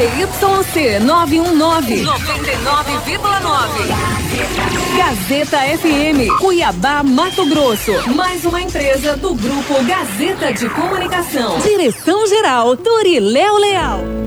ZYC 919, 99,9. Gazeta FM, Cuiabá, Mato Grosso. Mais uma empresa do Grupo Gazeta de Comunicação. Direção-Geral, Turiléo Leal.